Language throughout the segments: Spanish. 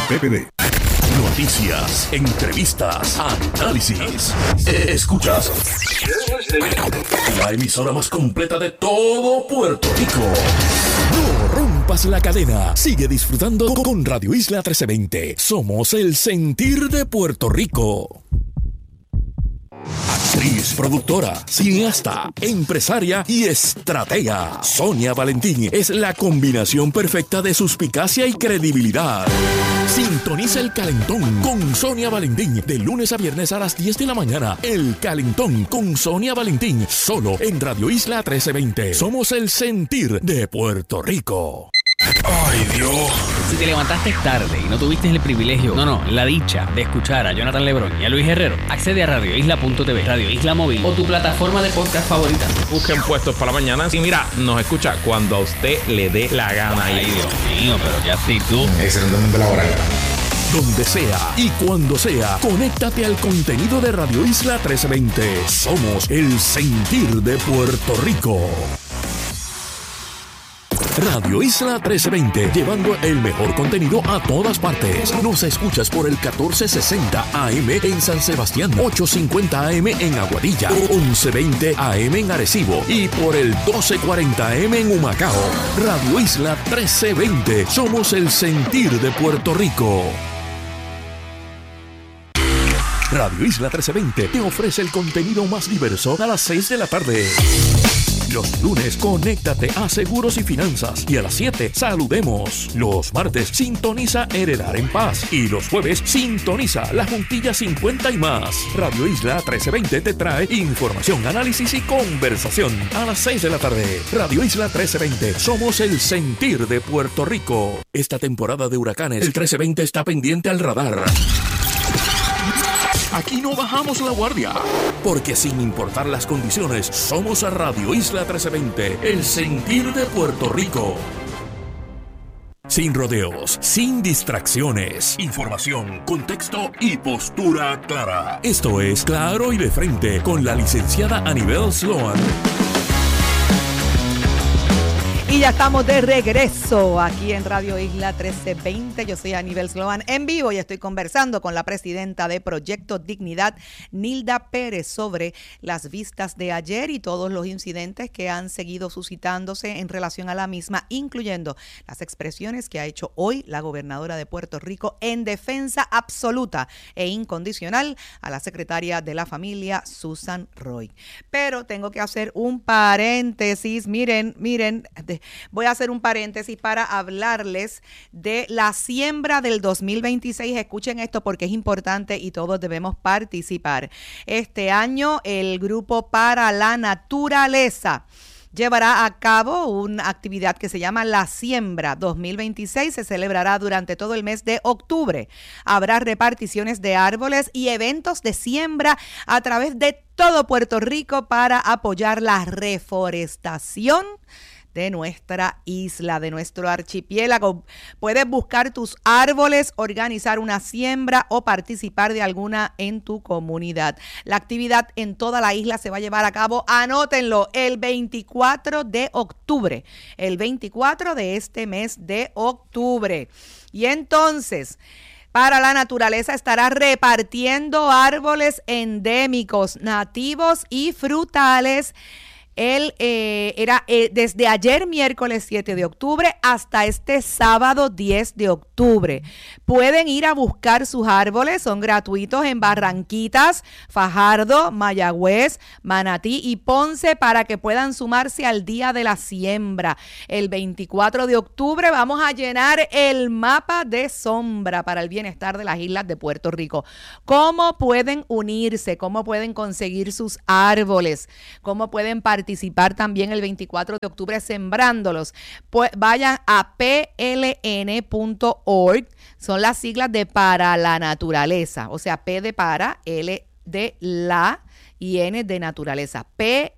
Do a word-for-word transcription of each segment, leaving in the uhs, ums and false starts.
P P D. Noticias, entrevistas, análisis. Escuchas la emisora más completa de todo Puerto Rico. No rompas la cadena. Sigue disfrutando con Radio Isla trece veinte. Somos el sentir de Puerto Rico. Actriz, productora, cineasta, empresaria y estratega. Sonia Valentín es la combinación perfecta de suspicacia y credibilidad. Sintoniza El Calentón con Sonia Valentín de lunes a viernes a las diez de la mañana. El Calentón con Sonia Valentín, solo en Radio Isla trece veinte. Somos el sentir de Puerto Rico. ¡Ay, Dios! Si te levantaste tarde y no tuviste el privilegio, no, no, la dicha de escuchar a Jonathan Lebrón y a Luis Herrero, accede a radio isla punto t v, Radio Isla Móvil o tu plataforma de podcast favorita. Busquen Puestos para la Mañana y mira, nos escucha cuando a usted le dé la gana. Ay, Dios mío, pero ya sí tú. Excelentemente laboral. Donde sea y cuando sea, conéctate al contenido de Radio Isla trece veinte. Somos el sentir de Puerto Rico. Radio Isla trece veinte, llevando el mejor contenido a todas partes. Nos escuchas por el catorce sesenta A M en San Sebastián, ochocientos cincuenta A M en Aguadilla, once veinte A M en Arecibo y por el doce cuarenta A M en Humacao. Radio Isla trece veinte, somos el sentir de Puerto Rico. Radio Isla trece veinte te ofrece el contenido más diverso a las seis de la tarde. Los lunes, conéctate a Seguros y Finanzas. Y a las siete, saludemos. Los martes, sintoniza Heredar en Paz. Y los jueves, sintoniza La Juntilla cincuenta y más. Radio Isla trece veinte te trae información, análisis y conversación. A las seis de la tarde, Radio Isla trece veinte. Somos el sentir de Puerto Rico. Esta temporada de huracanes, el trece veinte está pendiente al radar. Aquí no bajamos la guardia, porque sin importar las condiciones, somos a Radio Isla trece veinte, el sentir de Puerto Rico. Sin rodeos, sin distracciones, información, contexto y postura clara. Esto es Claro y de Frente con la licenciada Anibel Sloan. Y ya estamos de regreso aquí en Radio Isla trece veinte. Yo soy Anibel Sloan en vivo y estoy conversando con la presidenta de Proyecto Dignidad, Nilda Pérez, sobre las vistas de ayer y todos los incidentes que han seguido suscitándose en relación a la misma, incluyendo las expresiones que ha hecho hoy la gobernadora de Puerto Rico en defensa absoluta e incondicional a la secretaria de la familia, Susan Roy. Pero tengo que hacer un paréntesis. Miren, miren, de, Voy a hacer un paréntesis para hablarles de la siembra del dos mil veintiséis. Escuchen esto porque es importante y todos debemos participar. Este año el Grupo para la Naturaleza llevará a cabo una actividad que se llama La Siembra dos mil veintiséis. Se celebrará durante todo el mes de octubre. Habrá reparticiones de árboles y eventos de siembra a través de todo Puerto Rico para apoyar la reforestación de nuestra isla, de nuestro archipiélago. Puedes buscar tus árboles, organizar una siembra o participar de alguna en tu comunidad. La actividad en toda la isla se va a llevar a cabo, anótenlo, el veinticuatro de octubre, el veinticuatro de este mes de octubre. Y entonces, para la naturaleza estará repartiendo árboles endémicos, nativos y frutales. Él eh, era eh, desde ayer miércoles siete de octubre hasta este sábado diez de octubre. Pueden ir a buscar sus árboles, son gratuitos en Barranquitas, Fajardo, Mayagüez, Manatí y Ponce para que puedan sumarse al día de la siembra. El veinticuatro de octubre vamos a llenar el mapa de sombra para el bienestar de las islas de Puerto Rico. ¿Cómo pueden unirse? ¿Cómo pueden conseguir sus árboles? ¿Cómo pueden participar? participar también el veinticuatro de octubre sembrándolos? Pues vayan a p l n punto org, son las siglas de Para la Naturaleza, o sea, P de para, L de la y N de naturaleza, p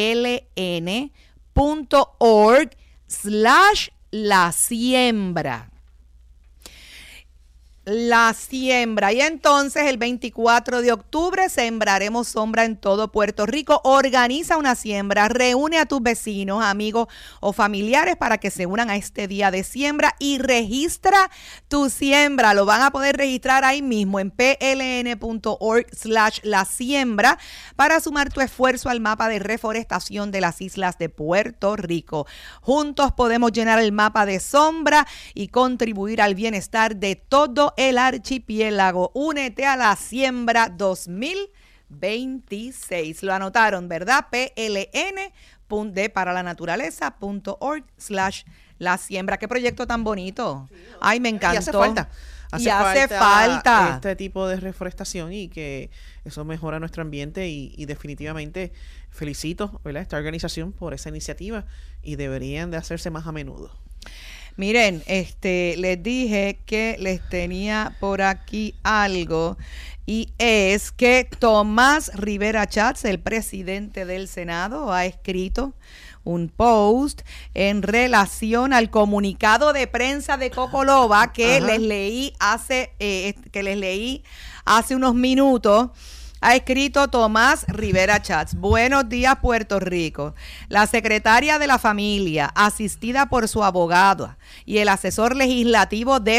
l n punto org slash la siembra. La siembra. Y entonces el veinticuatro de octubre sembraremos sombra en todo Puerto Rico. Organiza una siembra, reúne a tus vecinos, amigos o familiares para que se unan a este día de siembra y registra tu siembra. Lo van a poder registrar ahí mismo en pln.org slash la siembra para sumar tu esfuerzo al mapa de reforestación de las islas de Puerto Rico. Juntos podemos llenar el mapa de sombra y contribuir al bienestar de todo el archipiélago. Únete a la siembra dos mil veintiséis. Lo anotaron, ¿verdad? pln de para la naturaleza punto org slash la siembra. Qué proyecto tan bonito. Ay, me encantó. Y hace falta. Hace, y hace falta, falta este tipo de reforestación y que eso mejora nuestro ambiente y, y definitivamente felicito, ¿verdad?, esta organización por esa iniciativa y deberían de hacerse más a menudo. Miren, este, les dije que les tenía por aquí algo y es que Tomás Rivera Chats, el presidente del Senado, ha escrito un post en relación al comunicado de prensa de Cocoloba que Ajá. les leí hace eh, que les leí hace unos minutos. Ha escrito Tomás Rivera Chats. Buenos días, Puerto Rico. La secretaria de la familia, asistida por su abogado y el asesor legislativo de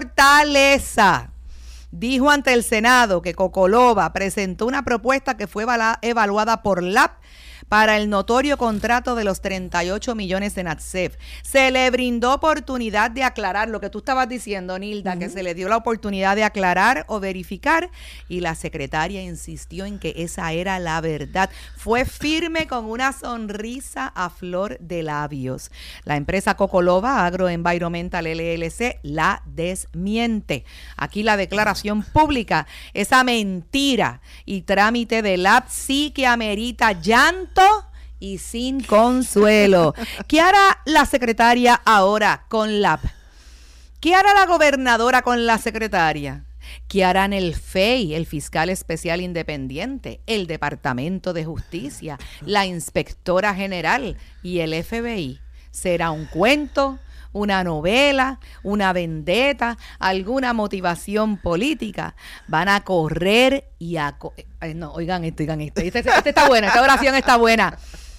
Fortaleza, dijo ante el Senado que Cocoloba presentó una propuesta que fue evaluada por L A P para el notorio contrato de los treinta y ocho millones de NatSef. Se le brindó oportunidad de aclarar lo que tú estabas diciendo, Nilda, uh-huh. que se le dio la oportunidad de aclarar o verificar y la secretaria insistió en que esa era la verdad. Fue firme con una sonrisa a flor de labios. La empresa Cocoloba Agroenvironmental L L C la desmiente. Aquí la declaración pública, esa mentira y trámite de L A P sí que amerita llanto y sin consuelo. ¿Qué hará la secretaria ahora con L A P? ¿Qué hará la gobernadora con la secretaria? ¿Qué harán el F E I, el Fiscal Especial Independiente, el Departamento de Justicia, la Inspectora General y el F B I? ¿Será un cuento, una novela, una vendetta, alguna motivación política? Van a correr y a... Co- Ay, no, oigan esto, oigan esto. Este, este está buena, esta oración está buena.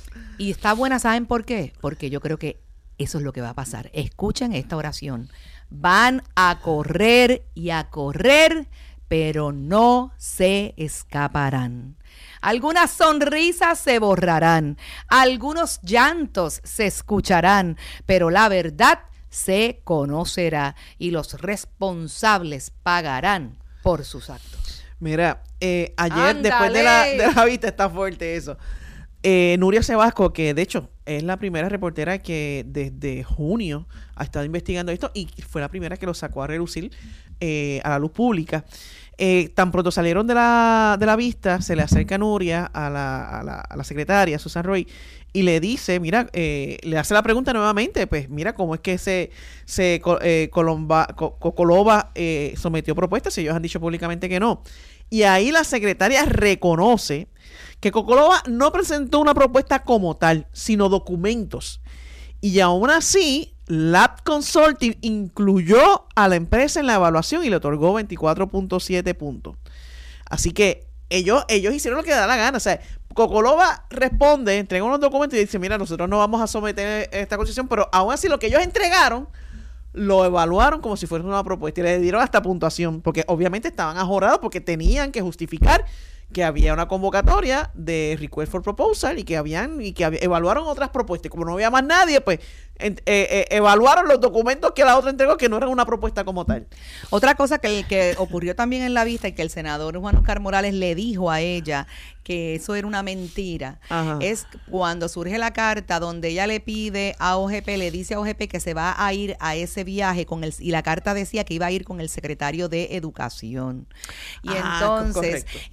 Y está buena, ¿saben por qué? Porque yo creo que eso es lo que va a pasar. Escuchen esta oración. Van a correr y a correr, pero no se escaparán. Algunas sonrisas se borrarán, algunos llantos se escucharán, pero la verdad se conocerá y los responsables pagarán por sus actos. Mira, eh, ayer ¡Ándale! después de la, de la vista, está fuerte eso. Eh, Nuria Sebasco, que de hecho es la primera reportera que desde junio ha estado investigando esto y fue la primera que lo sacó a relucir eh, a la luz pública. Eh, tan pronto salieron de la, de la vista, se le acerca Nuria a la, a la, a la secretaria, Susan Roy, y le dice, mira, eh, le hace la pregunta nuevamente, pues mira cómo es que se, se eh, Colomba, Co, Cocoloba eh, sometió propuestas y ellos han dicho públicamente que no. Y ahí la secretaria reconoce que Cocoloba no presentó una propuesta como tal, sino documentos. Y aún así, L A P Consulting incluyó a la empresa en la evaluación y le otorgó veinticuatro punto siete puntos. Así que ellos, ellos hicieron lo que da la gana. O sea, Cocoloba responde, entrega unos documentos y dice, mira, nosotros no vamos a someter esta concesión, pero aún así lo que ellos entregaron lo evaluaron como si fuera una propuesta y le dieron hasta puntuación, porque obviamente estaban ajorados porque tenían que justificar que había una convocatoria de Request for Proposal y que habían y que hab- evaluaron otras propuestas. Como no había más nadie, pues en, eh, eh, evaluaron los documentos que la otra entregó, que no eran una propuesta como tal. Otra cosa que, que ocurrió también en la vista y que el senador Juan Oscar Morales le dijo a ella que eso era una mentira, Ajá. es cuando surge la carta donde ella le pide a O G P, le dice a O G P que se va a ir a ese viaje con el, y la carta decía que iba a ir con el secretario de Educación. Y ah, entonces él, él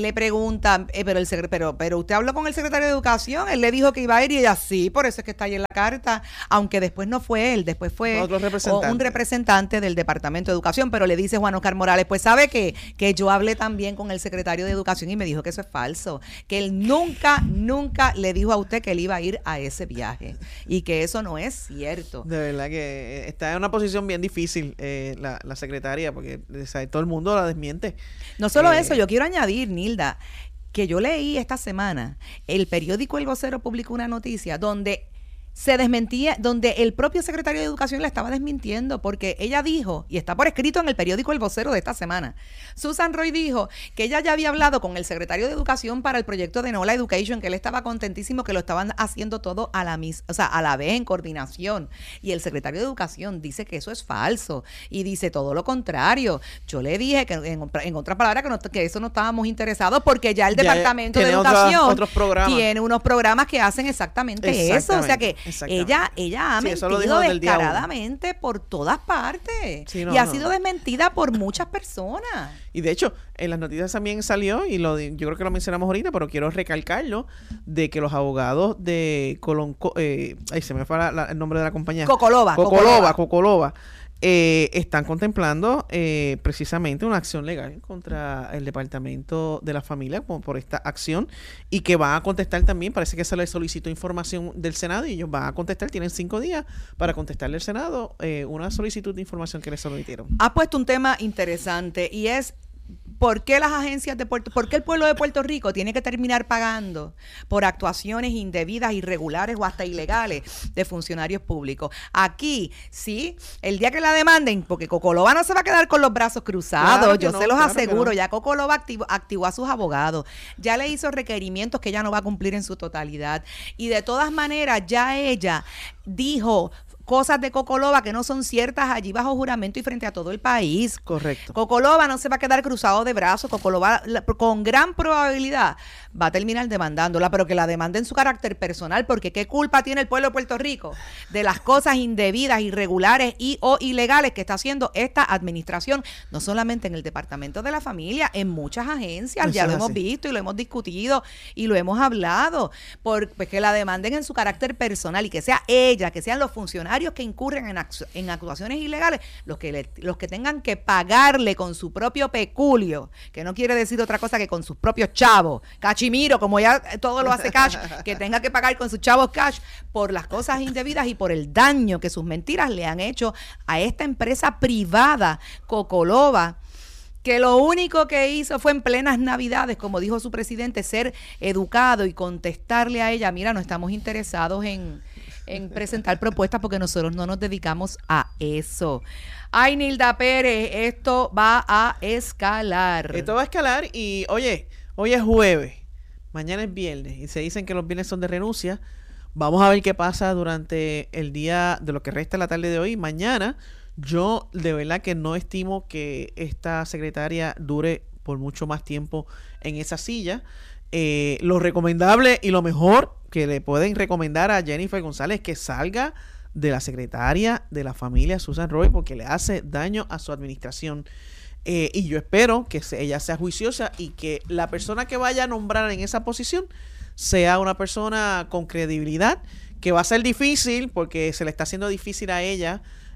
él le pregunta, eh, pero, el secre- pero, pero usted habló con el secretario de Educación, él le dijo que iba a ir y ella sí, por eso es que está ahí en la carta, aunque después no fue él, después fue Otro representante. un representante del Departamento de Educación, pero le dice Juan Oscar Morales, pues sabe que, que yo hablé también con el secretario de Educación y me dijo que eso es falso, que él nunca, nunca le dijo a usted que él iba a ir a ese viaje y que eso no es cierto. De verdad que está en una posición bien difícil eh, la, la secretaria, porque o sea, todo el mundo la desmiente. No solo Eh, eso, yo quiero añadir, Nilda, que yo leí esta semana, el periódico El Vocero publicó una noticia donde se desmentía, donde el propio secretario de Educación la estaba desmintiendo, porque ella dijo, y está por escrito en el periódico El Vocero de esta semana, Susan Roy dijo que ella ya había hablado con el secretario de Educación para el proyecto de NOLA Education, que él estaba contentísimo, que lo estaban haciendo todo a la mis, o sea, a la vez en coordinación, y el secretario de Educación dice que eso es falso, y dice todo lo contrario. Yo le dije que en, en otras palabras que, no, que eso no estábamos interesados, porque ya el Ya Departamento de tiene otra- Educación otros programas. tiene unos programas que hacen exactamente, eso, o sea que Exactamente. ella, ella ha Sí, eso lo mentido dijo desde el día uno. descaradamente por todas partes Sí, no, y ha no, sido no. desmentida por muchas personas. Y de hecho, en las noticias también salió, y lo di- yo creo que lo mencionamos ahorita, pero quiero recalcarlo, de que los abogados de Colón, Co- eh, ay, se me fue la- la- el nombre de la compañía. Cocoloba, Cocoloba, Cocoloba. Eh, están contemplando eh, precisamente una acción legal contra el Departamento de la Familia por, por esta acción, y que van a contestar también. Parece que se les solicitó información del Senado y ellos van a contestar, tienen cinco días para contestarle al Senado eh, una solicitud de información que les sometieron. Ha puesto un tema interesante y es ¿por qué las agencias de Puerto, por qué el pueblo de Puerto Rico tiene que terminar pagando por actuaciones indebidas, irregulares o hasta ilegales de funcionarios públicos? Aquí, sí, el día que la demanden, porque Cocoloba no se va a quedar con los brazos cruzados, Claro que yo no, se los claro que aseguro, no. ya Cocoloba activó, activó a sus abogados, ya le hizo requerimientos que ella no va a cumplir en su totalidad, y de todas maneras ya ella dijo cosas de Cocoloba que no son ciertas allí bajo juramento y frente a todo el país. Correcto. Cocoloba no se va a quedar cruzado de brazos. Cocoloba la- con gran probabilidad va a terminar demandándola, pero que la demande en su carácter personal, porque ¿qué culpa tiene el pueblo de Puerto Rico de las cosas indebidas, irregulares y o ilegales que está haciendo esta administración? No solamente en el Departamento de la Familia, en muchas agencias, Eso ya es lo hemos así. visto y lo hemos discutido y lo hemos hablado, por, pues que la demanden en su carácter personal y que sea ella, que sean los funcionarios que incurren en, actu- en actuaciones ilegales, los que, le- los que tengan que pagarle con su propio peculio, que no quiere decir otra cosa que con sus propios chavos, cachimiro, como ya todo lo hace cash, que tenga que pagar con sus chavos cash por las cosas indebidas y por el daño que sus mentiras le han hecho a esta empresa privada, Cocoloba, que lo único que hizo fue en plenas Navidades, como dijo su presidente, ser educado y contestarle a ella, mira, no estamos interesados en, en presentar propuestas porque nosotros no nos dedicamos a eso. Ay, Nilda Pérez, esto va a escalar. Esto va a escalar y, oye, hoy es jueves, mañana es viernes y se dicen que los viernes son de renuncia. Vamos a ver qué pasa durante el día de lo que resta la tarde de hoy. Mañana, yo de verdad que no estimo que esta secretaria dure por mucho más tiempo en esa silla. Eh, lo recomendable y lo mejor que le pueden recomendar a Jennifer González es que salga de la secretaria de la familia Susan Roy, porque le hace daño a su administración. Eh, y yo espero que se, ella sea juiciosa y que la persona que vaya a nombrar en esa posición sea una persona con credibilidad, que va a ser difícil porque se le está haciendo difícil a ella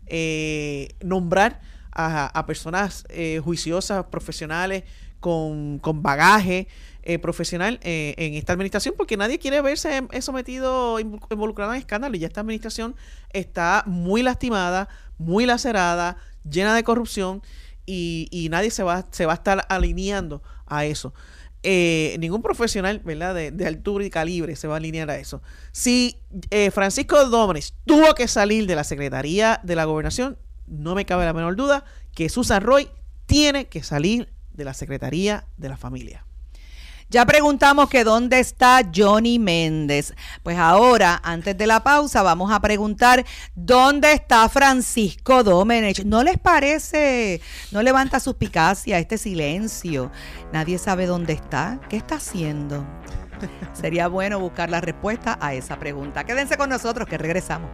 eh, nombrar a, a personas eh, juiciosas, profesionales, con, con bagaje eh, profesional eh, en esta administración, porque nadie quiere verse eh, sometido, involucrado en escándalo, y ya esta administración está muy lastimada, muy lacerada, llena de corrupción, y, y nadie se va, se va a estar alineando a eso. Eh, ningún profesional, ¿verdad?, de, de altura y calibre se va a alinear a eso. Si eh, Francisco Domínguez tuvo que salir de la Secretaría de la Gobernación, no me cabe la menor duda que Susan Roy tiene que salir de la Secretaría de la Familia. Ya preguntamos que dónde está Johnny Méndez. Pues ahora, antes de la pausa, vamos a preguntar dónde está Francisco Domenech. ¿No les parece, no levanta suspicacia este silencio? Nadie sabe dónde está. ¿Qué está haciendo? Sería bueno buscar la respuesta a esa pregunta. Quédense con nosotros que regresamos.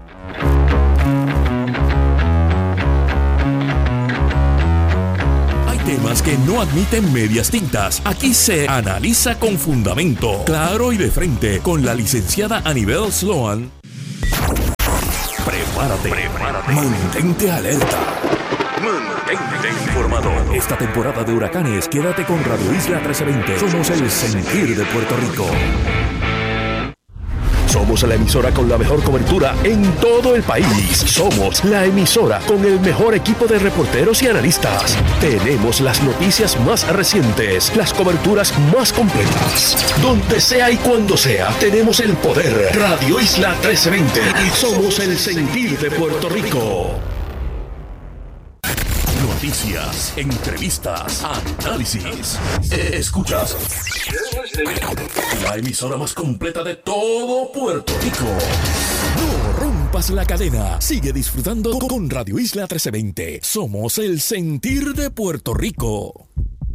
Temas que no admiten medias tintas. Aquí se analiza con fundamento, claro y de frente, con la licenciada Anibel Sloan. Prepárate, prepárate. Mantente alerta. Mantente informado. Esta temporada de huracanes, quédate con Radio Isla trece veinte. Somos el sentir de Puerto Rico. Somos la emisora con la mejor cobertura en todo el país. Somos la emisora con el mejor equipo de reporteros y analistas. Tenemos las noticias más recientes, las coberturas más completas. Donde sea y cuando sea, tenemos el poder. Radio Isla trece veinte. Somos el sentir de Puerto Rico. Noticias, entrevistas, análisis. Escuchas la emisora más completa de todo Puerto Rico. No rompas la cadena. Sigue disfrutando con Radio Isla trece veinte. Somos el sentir de Puerto Rico.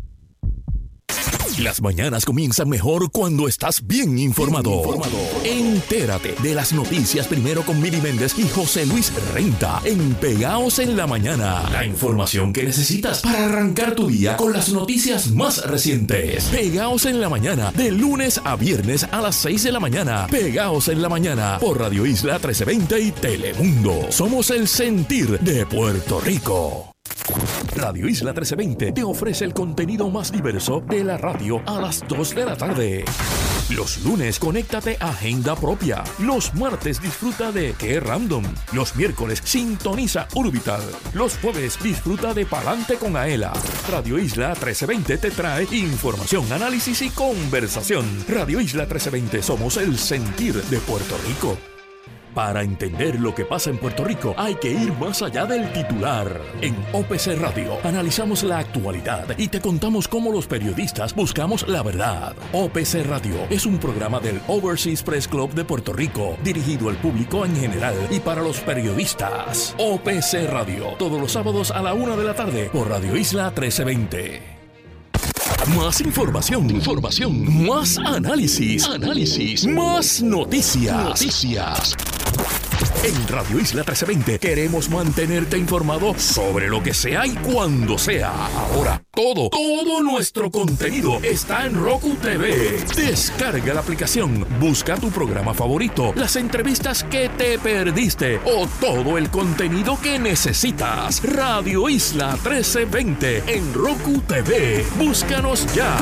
Las mañanas comienzan mejor cuando estás bien informado. Bien informado. Entérate de las noticias primero con Mili Méndez y José Luis Renta en Pegaos en la Mañana. La información que necesitas para arrancar tu día con las noticias más recientes. Pegaos en la Mañana, de lunes a viernes a las seis de la mañana. Pegaos en la Mañana por Radio Isla trece veinte y Telemundo. Somos el sentir de Puerto Rico. Radio Isla trece veinte te ofrece el contenido más diverso de la radio a las dos de la tarde. Los lunes, conéctate a Agenda Propia. Los martes, disfruta de Qué Random. Los miércoles, sintoniza Urbital. Los jueves, disfruta de Palante con Aela. Radio Isla trece veinte te trae información, análisis y conversación. Radio Isla trece veinte, somos el sentir de Puerto Rico. Para entender lo que pasa en Puerto Rico, hay que ir más allá del titular. En O P C Radio analizamos la actualidad y te contamos cómo los periodistas buscamos la verdad. O P C Radio es un programa del Overseas Press Club de Puerto Rico, dirigido al público en general y para los periodistas. O P C Radio, todos los sábados a la una de la tarde por Radio Isla trece veinte. Más información, información, más análisis, análisis, más noticias, noticias. En Radio Isla trece veinte queremos mantenerte informado sobre lo que sea y cuando sea. Ahora, todo, todo nuestro contenido está en Roku T V. Descarga la aplicación, busca tu programa favorito, las entrevistas que te perdiste o todo el contenido que necesitas. Radio Isla trece veinte en Roku T V. Búscanos ya.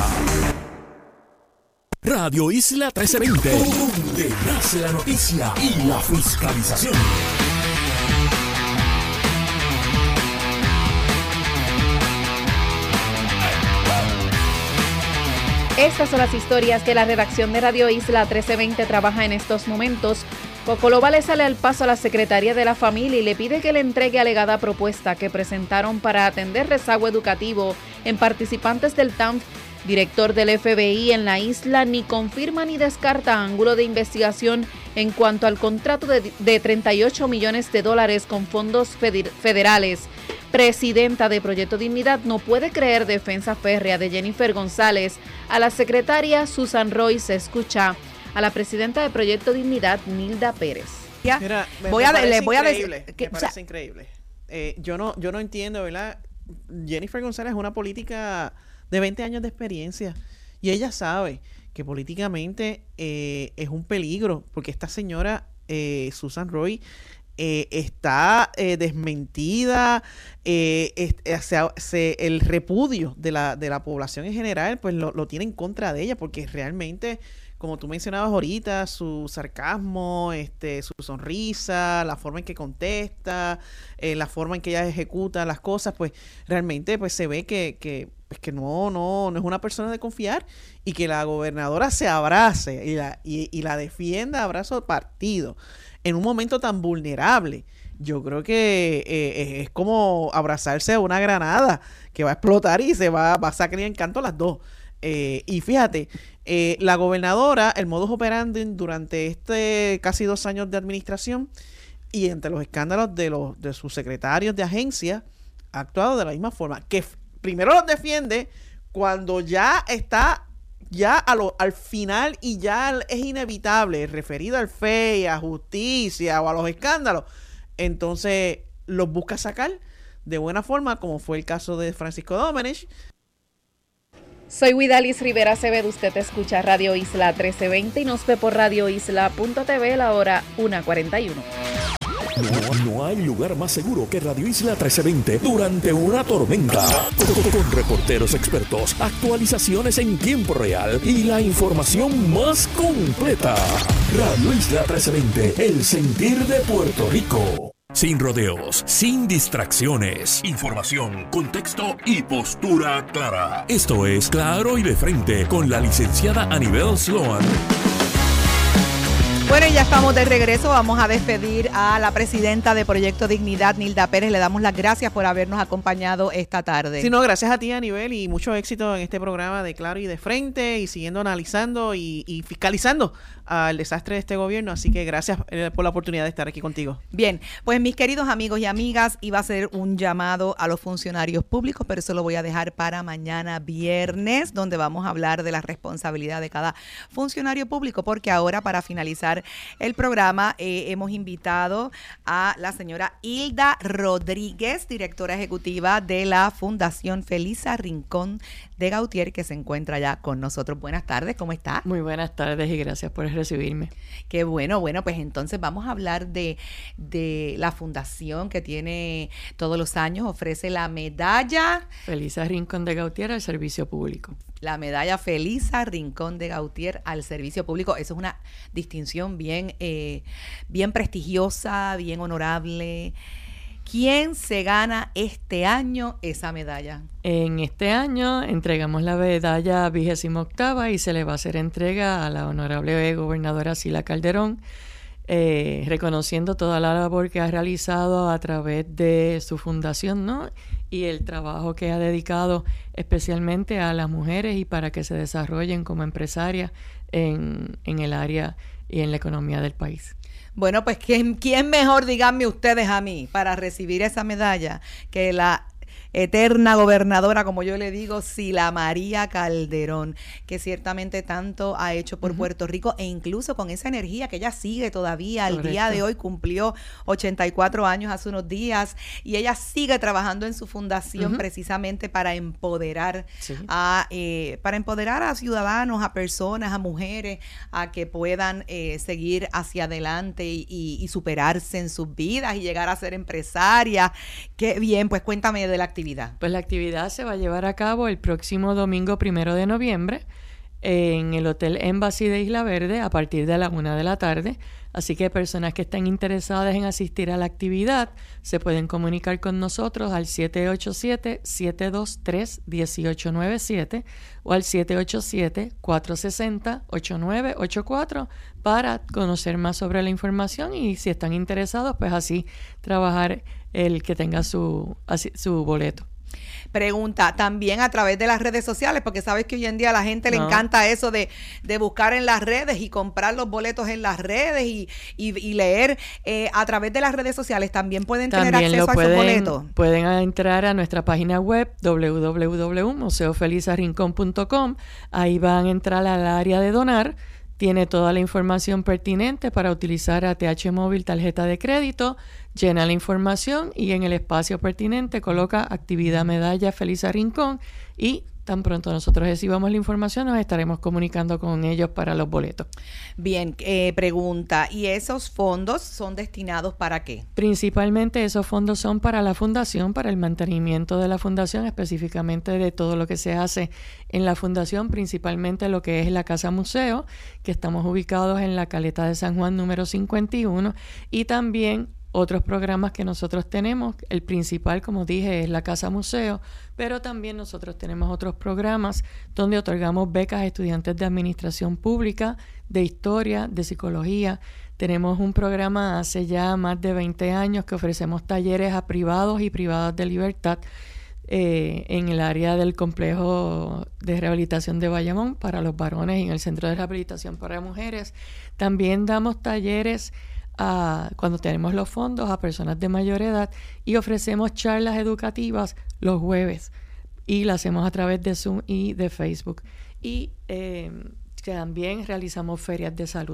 Radio Isla trece veinte, donde nace la noticia y la fiscalización. Estas son las historias que la redacción de Radio Isla trece veinte trabaja en estos momentos. Cocoloba le sale al paso a la Secretaría de la Familia y le pide que le entregue alegada propuesta que presentaron para atender rezago educativo en participantes del T A N F. Director del F B I en la isla ni confirma ni descarta ángulo de investigación en cuanto al contrato de, de treinta y ocho millones de dólares con fondos federales. Presidenta de Proyecto Dignidad no puede creer defensa férrea de Jennifer González. A la secretaria Susan Roy se escucha a la presidenta de Proyecto Dignidad, Nilda Pérez. Ya, Mira, me, voy, me a, le voy a decir que me parece o sea, increíble. Eh, yo no, yo no entiendo, ¿verdad? Jennifer González es una política de veinte años de experiencia y ella sabe que políticamente eh, es un peligro porque esta señora eh, Susan Roy eh, está eh, desmentida, eh, es, eh, se, se, el repudio de la, de la población en general pues lo, lo tiene en contra de ella porque realmente, como tú mencionabas ahorita, su sarcasmo, este, su sonrisa, la forma en que contesta, eh, la forma en que ella ejecuta las cosas, pues realmente pues se ve que, que, pues, que no, no, no es una persona de confiar y que la gobernadora se abrace y la, y, y la defienda a brazo partido en un momento tan vulnerable. Yo creo que eh, es como abrazarse a una granada que va a explotar y se va, va a sacar en canto a las dos. Eh, y fíjate, eh, la gobernadora, el modus operandi durante este casi dos años de administración y entre los escándalos de los de sus secretarios de agencia, ha actuado de la misma forma, que f- primero los defiende cuando ya está ya a lo, al final y ya es inevitable, referido al F E I, a justicia o a los escándalos, entonces los busca sacar de buena forma, como fue el caso de Francisco Domenech. Soy Widalis Rivera Acevedo, usted escucha Radio Isla trece veinte y nos ve por radio isla punto t v la hora una cuarenta y uno. No, no hay lugar más seguro que Radio Isla trece veinte durante una tormenta. Con, con reporteros expertos, actualizaciones en tiempo real y la información más completa. Radio Isla trece veinte, el sentir de Puerto Rico. Sin rodeos, sin distracciones. Información, contexto y postura clara. Esto es Claro y de Frente con la licenciada Anibel Sloan. Bueno, y ya estamos de regreso. Vamos a despedir a la presidenta de Proyecto Dignidad, Nilda Pérez. Le damos las gracias por habernos acompañado esta tarde. Sí, no, gracias a ti, Anibel, y mucho éxito en este programa de Claro y de Frente y siguiendo analizando y, y fiscalizando al desastre de este gobierno. Así que gracias eh, por la oportunidad de estar aquí contigo. Bien, pues mis queridos amigos y amigas, iba a ser un llamado a los funcionarios públicos, pero eso lo voy a dejar para mañana viernes, donde vamos a hablar de la responsabilidad de cada funcionario público, porque ahora, para finalizar el programa, eh, hemos invitado a la señora Hilda Rodríguez, directora ejecutiva de la Fundación Felisa Rincón de Gautier, que se encuentra ya con nosotros. Buenas tardes, ¿cómo está? Muy buenas tardes y gracias por recibirme. Qué bueno, bueno, pues entonces vamos a hablar de, de la fundación que tiene todos los años, ofrece la medalla Felisa Rincón de Gautier al servicio público. La medalla Felisa Rincón de Gautier al servicio público. Eso es una distinción bien, eh, bien prestigiosa, bien honorable. ¿Quién se gana este año esa medalla? En este año entregamos la medalla vigésima octava y se le va a hacer entrega a la honorable gobernadora Sila Calderón, eh, reconociendo toda la labor que ha realizado a través de su fundación, ¿no? Y el trabajo que ha dedicado especialmente a las mujeres y para que se desarrollen como empresarias en, en el área y en la economía del país. Bueno, pues ¿quién, quién mejor, díganme ustedes a mí, para recibir esa medalla que la eterna gobernadora, como yo le digo, Sila María Calderón, que ciertamente tanto ha hecho por uh-huh. Puerto Rico, e incluso con esa energía que ella sigue todavía. Al día de hoy cumplió ochenta y cuatro años hace unos días, y ella sigue trabajando en su fundación uh-huh. precisamente para empoderar sí. a eh, para empoderar a ciudadanos, a personas, a mujeres, a que puedan eh, seguir hacia adelante y, y, y superarse en sus vidas y llegar a ser empresarias. Qué bien, pues cuéntame de la actividad. Pues la actividad se va a llevar a cabo el próximo domingo primero de noviembre en el Hotel Embassy de Isla Verde a partir de la una de la tarde. Así que personas que estén interesadas en asistir a la actividad se pueden comunicar con nosotros al siete ocho siete, siete dos tres, uno ocho nueve siete o al siete ocho siete, cuatro seis cero, ocho nueve ocho cuatro para conocer más sobre la información y si están interesados, pues así trabajar el que tenga su, así, su boleto. Pregunta, también a través de las redes sociales, porque sabes que hoy en día a la gente no. le encanta eso de, de buscar en las redes y comprar los boletos en las redes y, y, y leer eh, a través de las redes sociales. También pueden también tener acceso pueden, a esos boletos. Pueden entrar a nuestra página web doble u doble u doble u punto museo felisa rincón punto com. Ahí van a entrar al área de donar. Tiene toda la información pertinente para utilizar A T H móvil, tarjeta de crédito, llena la información y en el espacio pertinente coloca actividad medalla Felisa Rincón y tan pronto nosotros recibamos la información nos estaremos comunicando con ellos para los boletos. Bien, eh, pregunta, ¿y esos fondos son destinados para qué? Principalmente esos fondos son para la fundación, para el mantenimiento de la fundación, específicamente de todo lo que se hace en la fundación, principalmente lo que es la Casa Museo, que estamos ubicados en la Caleta de San Juan número cincuenta y uno, y también otros programas que nosotros tenemos. El principal, como dije, es la Casa Museo, pero también nosotros tenemos otros programas donde otorgamos becas a estudiantes de administración pública, de historia, de psicología. Tenemos un programa hace ya más de veinte años que ofrecemos talleres a privados y privadas de libertad eh, en el área del complejo de rehabilitación de Bayamón para los varones y en el Centro de Rehabilitación para Mujeres. También damos talleres a, cuando tenemos los fondos a personas de mayor edad y ofrecemos charlas educativas los jueves y las hacemos a través de Zoom y de Facebook y eh, también realizamos ferias de salud.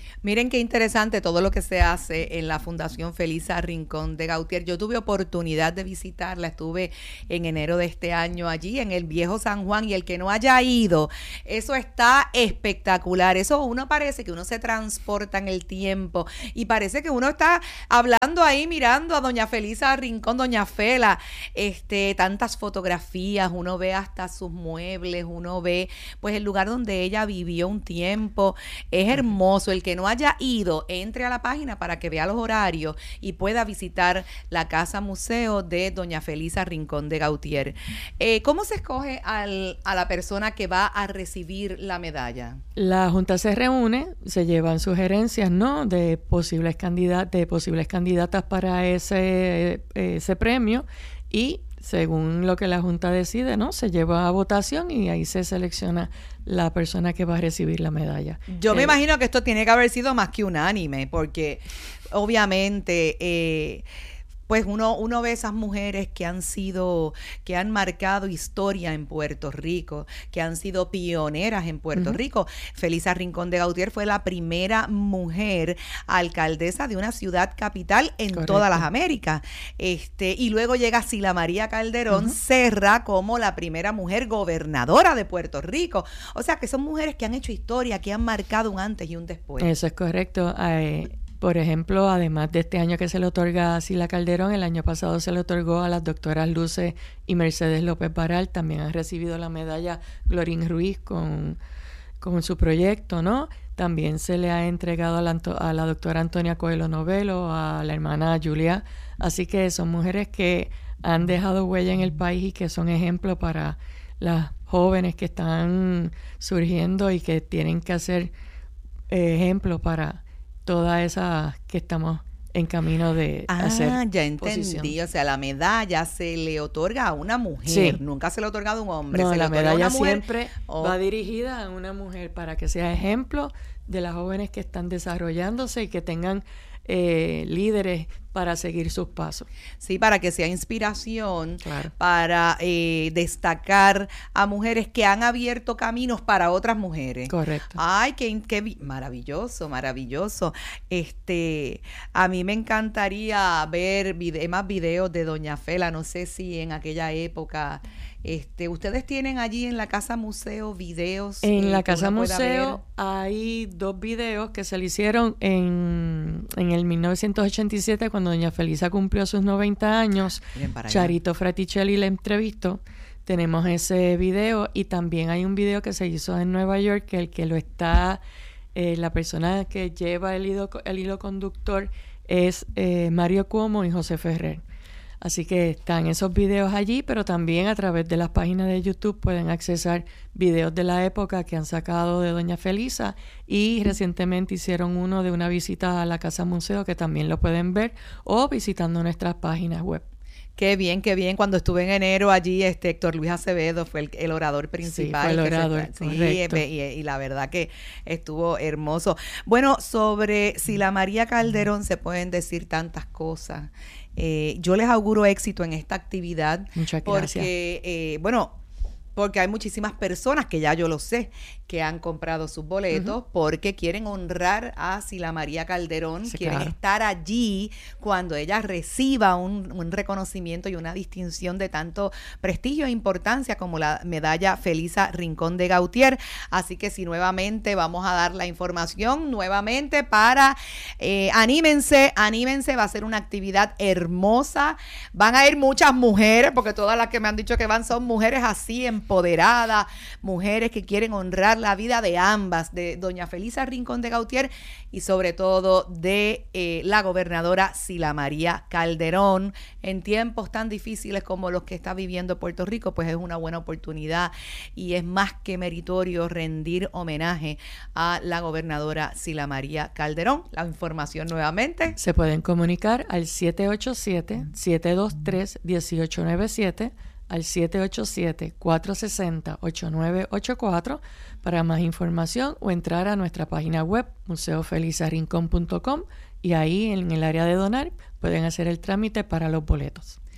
Miren qué interesante todo lo que se hace en la Fundación Felisa Rincón de Gautier. Yo tuve oportunidad de visitarla, estuve en enero de este año allí en el viejo San Juan, y el que no haya ido, eso está espectacular. Eso uno parece que uno se transporta en el tiempo y parece que uno está hablando ahí, mirando a doña Felisa Rincón, doña Fela, este, tantas fotografías, uno ve hasta sus muebles, uno ve pues el lugar donde ella vivió un tiempo. Es hermoso. El que no haya ido, entre a la página para que vea los horarios y pueda visitar la casa museo de doña Felisa Rincón de Gautier. Eh, ¿Cómo se escoge al, a la persona que va a recibir la medalla? La Junta se reúne, se llevan sugerencias, ¿no?, de posibles candidatas, de posibles candidatas para ese, ese premio, y según lo que la Junta decide, ¿no?, se lleva a votación y ahí se selecciona la persona que va a recibir la medalla. Yo eh, me imagino que esto tiene que haber sido más que unánime, porque obviamente eh, pues uno, uno ve esas mujeres que han sido, que han marcado historia en Puerto Rico, que han sido pioneras en Puerto uh-huh. Rico. Felisa Rincón de Gautier fue la primera mujer alcaldesa de una ciudad capital en Correcto. Todas las Américas. Este, y luego llega Sila María Calderón uh-huh. Serra como la primera mujer gobernadora de Puerto Rico. O sea que son mujeres que han hecho historia, que han marcado un antes y un después. Eso es correcto. Eh, Por ejemplo, además de este año que se le otorga a Sila Calderón, el año pasado se le otorgó a las doctoras Luce y Mercedes López Baral. También han recibido la medalla Glorín Ruiz con, con su proyecto, ¿no? También se le ha entregado a la, a la doctora Antonia Coelho Novelo, a la hermana Julia. Así que son mujeres que han dejado huella en el país y que son ejemplo para las jóvenes que están surgiendo y que tienen que hacer eh, ejemplo para todas esas que estamos en camino de ah, hacer Ah, ya entendí. Posición. O sea, la medalla se le otorga a una mujer. Sí. Nunca se le ha otorgado a un hombre. No, se la le otorga a medalla una mujer. siempre oh. va dirigida a una mujer para que sea ejemplo de las jóvenes que están desarrollándose y que tengan eh, líderes para seguir sus pasos. Sí, para que sea inspiración, claro. para eh, destacar a mujeres que han abierto caminos para otras mujeres. Correcto. Ay, qué, qué maravilloso, maravilloso. Este, a mí me encantaría ver vide- más videos de doña Fela. No sé si en aquella época, este, ustedes tienen allí en la Casa Museo videos. En eh, la que Casa uno pueda Museo ver. hay dos videos que se le hicieron en, en el mil novecientos ochenta y siete cuando doña Felisa cumplió sus noventa años. Charito Fraticelli la entrevistó. Tenemos ese video y también hay un video que se hizo en Nueva York que el que lo está, eh, la persona que lleva el hilo, el hilo conductor es eh, Mario Cuomo y José Ferrer. Así que están esos videos allí, pero también a través de las páginas de YouTube pueden accesar videos de la época que han sacado de doña Felisa, y recientemente hicieron uno de una visita a la Casa Museo que también lo pueden ver, o visitando nuestras páginas web. Qué bien, qué bien. Cuando estuve en enero allí, este Héctor Luis Acevedo fue el, el orador principal. Sí, fue el orador, se, sí, y, y la verdad que estuvo hermoso. Bueno, sobre Sila María Calderón se pueden decir tantas cosas. Eh, yo les auguro éxito en esta actividad. Muchas gracias. Porque, eh, bueno, porque hay muchísimas personas que ya yo lo sé, que han comprado sus boletos uh-huh. porque quieren honrar a Sila María Calderón, sí, quieren claro. estar allí cuando ella reciba un, un reconocimiento y una distinción de tanto prestigio e importancia como la medalla Felisa Rincón de Gautier. Así que si nuevamente vamos a dar la información nuevamente para, eh, anímense, anímense, va a ser una actividad hermosa, van a ir muchas mujeres, porque todas las que me han dicho que van son mujeres así empoderadas, mujeres que quieren honrar la vida de ambas, de doña Felisa Rincón de Gautier y sobre todo de eh, la gobernadora Sila María Calderón. En tiempos tan difíciles como los que está viviendo Puerto Rico, pues es una buena oportunidad y es más que meritorio rendir homenaje a la gobernadora Sila María Calderón. La información nuevamente. Se pueden comunicar al siete ocho siete, siete dos tres, uno ocho nueve siete, al siete ocho siete, cuatro seis cero, ocho nueve ocho cuatro para más información, o entrar a nuestra página web museo felisa rincón punto com y ahí en el área de donar pueden hacer el trámite para los boletos.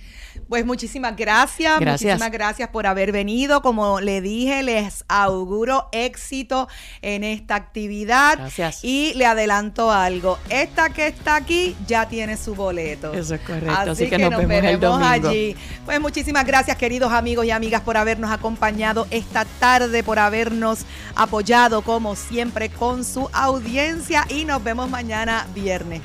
Pues muchísimas gracias, gracias, muchísimas gracias por haber venido. Como le dije, les auguro éxito en esta actividad. Gracias. Y le adelanto algo, esta que está aquí ya tiene su boleto. Eso es correcto, así, así que, que nos, nos vemos el veremos domingo. allí. Pues muchísimas gracias, queridos amigos y amigas, por habernos acompañado esta tarde, por habernos apoyado como siempre con su audiencia, y nos vemos mañana viernes.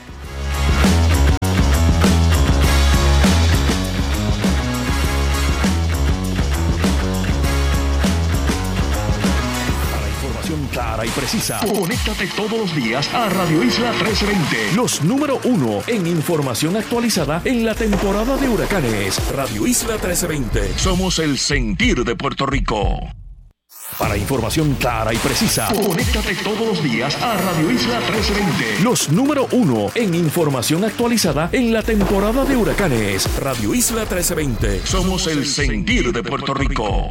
Clara y precisa. Conéctate todos los días a Radio Isla trece veinte. Los número uno en información actualizada en la temporada de huracanes. Radio Isla trece veinte. Somos el sentir de Puerto Rico. Para información clara y precisa, conéctate todos los días a Radio Isla trece veinte. Los número uno en información actualizada en la temporada de huracanes. Radio Isla trece veinte. Somos el sentir de Puerto Rico.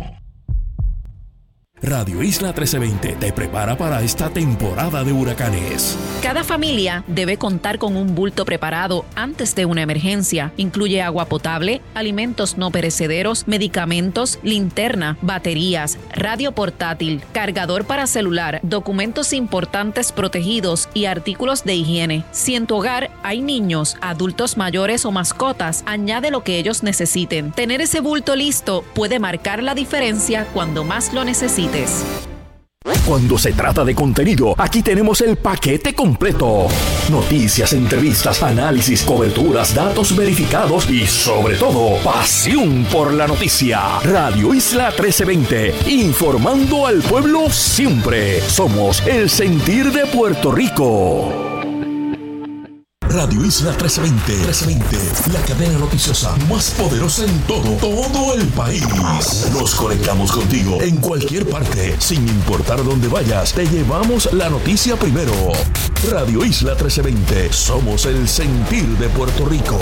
Radio Isla trece veinte te prepara para esta temporada de huracanes. Cada familia debe contar con un bulto preparado antes de una emergencia. Incluye agua potable, alimentos no perecederos, medicamentos, linterna, baterías, radio portátil, cargador para celular, documentos importantes protegidos y artículos de higiene. Si en tu hogar hay niños, adultos mayores o mascotas, añade lo que ellos necesiten. Tener ese bulto listo puede marcar la diferencia cuando más lo necesites. Cuando se trata de contenido, aquí tenemos el paquete completo. Noticias, entrevistas, análisis, coberturas, datos verificados y, sobre todo, pasión por la noticia. Radio Isla trece veinte, informando al pueblo siempre. Somos el sentir de Puerto Rico. Radio Isla trece veinte, trece veinte, la cadena noticiosa más poderosa en todo, todo el país. Nos conectamos contigo en cualquier parte, sin importar dónde vayas, te llevamos la noticia primero. Radio Isla trece veinte, somos el sentir de Puerto Rico.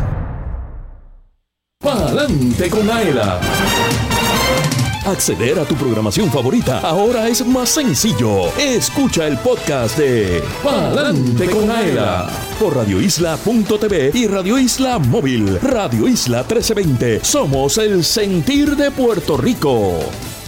Pa'lante con Aela. Acceder a tu programación favorita ahora es más sencillo. Escucha el podcast de Pa'lante con Aela por radio isla punto t v y Radio Isla Móvil. Radio Isla trece veinte. Somos el sentir de Puerto Rico.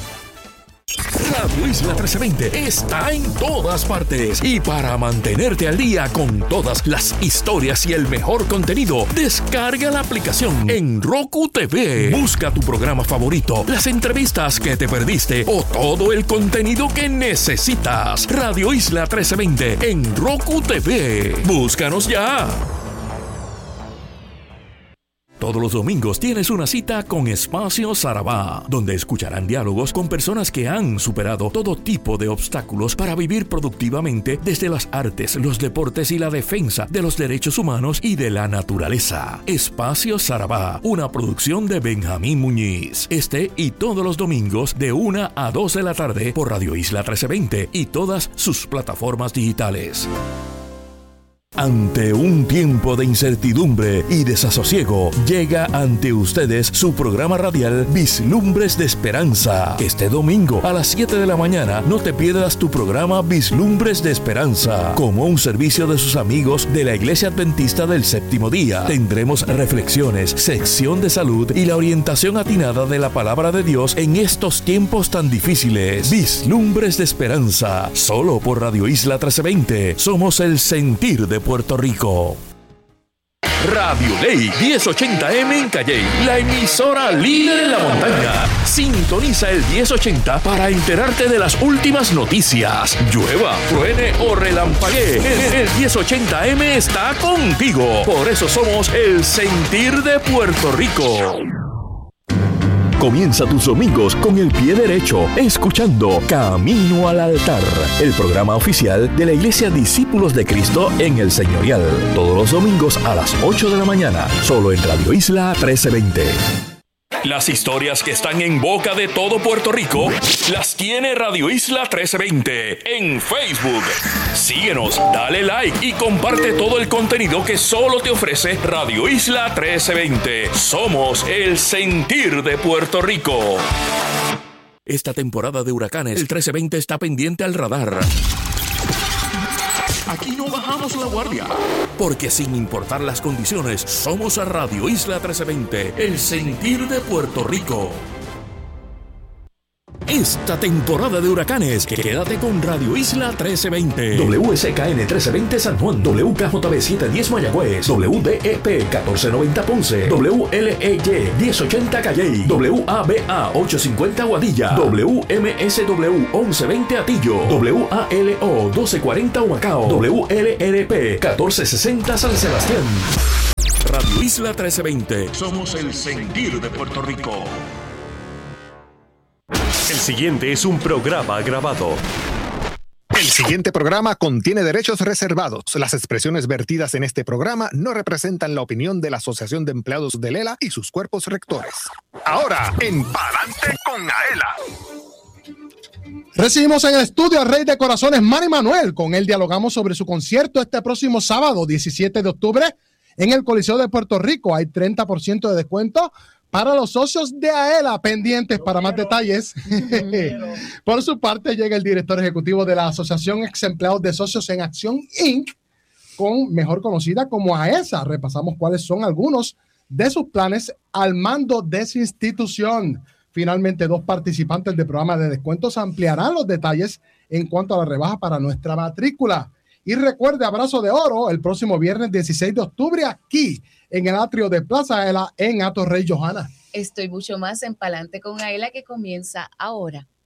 Radio Isla trece veinte está en todas partes. Y para mantenerte al día con todas las historias y el mejor contenido, descarga la aplicación en Roku T V. Busca tu programa favorito, las entrevistas que te perdiste o todo el contenido que necesitas. Radio Isla trece veinte en Roku T V. Búscanos ya. Todos los domingos tienes una cita con Espacio Sarabá, donde escucharán diálogos con personas que han superado todo tipo de obstáculos para vivir productivamente desde las artes, los deportes y la defensa de los derechos humanos y de la naturaleza. Espacio Sarabá, una producción de Benjamín Muñiz. Este y todos los domingos de una a dos de la tarde por Radio Isla trece veinte y todas sus plataformas digitales. Ante un tiempo de incertidumbre y desasosiego, llega ante ustedes su programa radial Vislumbres de Esperanza. Este domingo a las siete de la mañana no te pierdas tu programa Vislumbres de Esperanza. Como un servicio de sus amigos de la Iglesia Adventista del Séptimo Día, tendremos reflexiones, sección de salud y la orientación atinada de la palabra de Dios en estos tiempos tan difíciles. Vislumbres de Esperanza, solo por Radio Isla trece veinte. Somos el sentir de Puerto Rico. Radio Ley diez ochenta eme en Calley, la emisora líder en la montaña. Sintoniza el diez ochenta para enterarte de las últimas noticias. Llueva, truene o relampaguee, el, el diez ochenta eme está contigo. Por eso somos el sentir de Puerto Rico. Comienza tus domingos con el pie derecho, escuchando Camino al Altar, el programa oficial de la Iglesia Discípulos de Cristo en el Señorial. Todos los domingos a las ocho de la mañana, solo en Radio Isla trece veinte. Las historias que están en boca de todo Puerto Rico las tiene Radio Isla trece veinte en Facebook. Síguenos, dale like y comparte todo el contenido que solo te ofrece Radio Isla trece veinte. Somos el sentir de Puerto Rico. Esta temporada de huracanes, el trece veinte está pendiente al radar. Aquí no bajamos la guardia. Porque sin importar las condiciones, somos a Radio Isla trece veinte, el sentir de Puerto Rico. Esta temporada de huracanes, quédate con Radio Isla trece veinte. W S K N trece veinte San Juan, W K J B setecientos diez Mayagüez, W D E P catorce noventa Ponce, W L E Y diez ochenta Calley, W A B A ochocientos cincuenta Guadilla, W M S W once veinte Atillo, W A L O doce cuarenta Humacao, W L R P catorce sesenta San Sebastián. Radio Isla trece veinte. Somos el sentir de Puerto Rico. El siguiente es un programa grabado. El siguiente programa contiene derechos reservados. Las expresiones vertidas en este programa no representan la opinión de la Asociación de Empleados de Lela y sus cuerpos rectores. Ahora, en Palante con Aela. Recibimos en el estudio al Rey de Corazones, Manny Manuel. Con él dialogamos sobre su concierto este próximo sábado, diecisiete de octubre, en el Coliseo de Puerto Rico. Hay treinta por ciento de descuento para los socios de Aela, pendientes Yo para quiero. más detalles. Por su parte, llega el director ejecutivo de la Asociación Ex Empleados de Socios en Acción, incorporated, con mejor conocida como AESA. Repasamos cuáles son algunos de sus planes al mando de su institución. Finalmente, dos participantes del programa de descuentos ampliarán los detalles en cuanto a la rebaja para nuestra matrícula. Y recuerde, Abrazo de Oro, el próximo viernes dieciséis de octubre, aquí en el atrio de Plaza Aela en Atorrey, Johanna. Estoy mucho más en Palante con Aela, que comienza ahora.